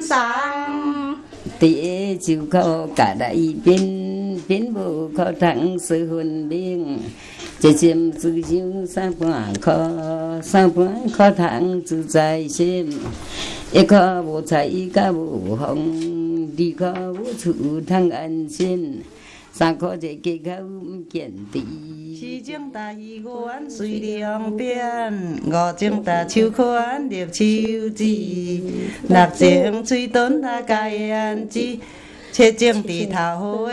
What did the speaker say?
上。 第就靠家来边边无靠糖水分明，一针只想三半颗，三半颗糖自在心。一颗无菜甲无风，二颗无厝通安心，三颗一家口唔见地。 四种大鱼丸随两边，五种大手款入手指，六种嘴唇啊解胭脂，七种地头花。